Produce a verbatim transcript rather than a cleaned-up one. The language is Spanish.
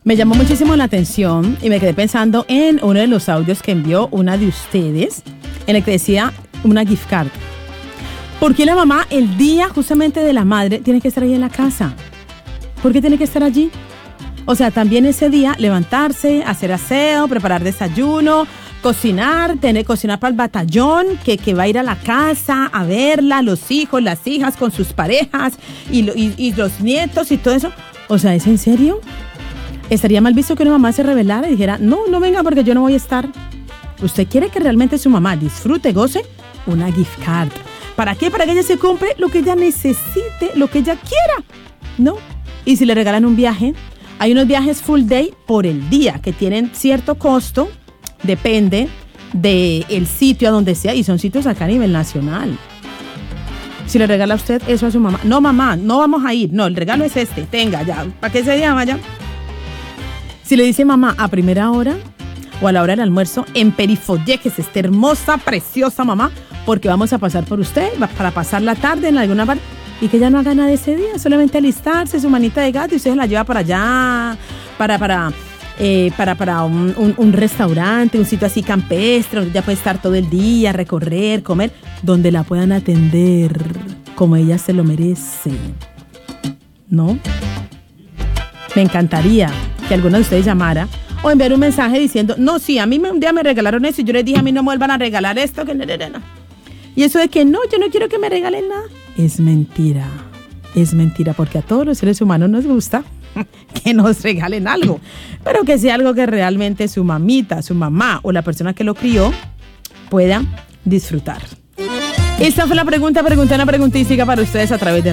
Me llamó muchísimo la atención y me quedé pensando en uno de los audios que envió una de ustedes, en el que decía una gift card. ¿Por qué la mamá el día justamente de la madre tiene que estar ahí en la casa? ¿Por qué tiene que estar allí? O sea, también ese día levantarse, hacer aseo, preparar desayuno, cocinar, tener cocinar para el batallón, que, que va a ir a la casa a verla, los hijos, las hijas con sus parejas y, y, y los nietos y todo eso. O sea, ¿es en serio? ¿Estaría mal visto que una mamá se rebelara y dijera, no, no venga porque yo no voy a estar? ¿Usted quiere que realmente su mamá disfrute, goce? Una gift card. ¿Para qué? Para que ella se compre lo que ella necesite, lo que ella quiera, ¿no? Y si le regalan un viaje, hay unos viajes full day por el día que tienen cierto costo, depende del sitio a donde sea, y son sitios acá a nivel nacional. Si le regala a usted eso a su mamá, no mamá, no vamos a ir, no, el regalo es este, tenga ya, para que ese día vaya. Si le dice mamá a primera hora o a la hora del almuerzo, emperifollejes, esta hermosa, preciosa mamá, porque vamos a pasar por usted para pasar la tarde en alguna parte, y que ella no haga nada ese día, solamente alistarse su manita de gato y usted se la lleva para allá, para, para, eh, para, para un, un, un restaurante, un sitio así campestre, donde ella puede estar todo el día, recorrer, comer, donde la puedan atender como ella se lo merece, ¿no? Me encantaría que alguno de ustedes llamara o enviar un mensaje diciendo, no, sí, a mí un día me regalaron eso y yo les dije, a mí no me vuelvan a regalar esto, que no, no, no. Y eso de que no, yo no quiero que me regalen nada, es mentira, es mentira, porque a todos los seres humanos nos gusta que nos regalen algo, pero que sea algo que realmente su mamita, su mamá o la persona que lo crió pueda disfrutar. Esta fue la pregunta, pregunta, una preguntística para ustedes a través de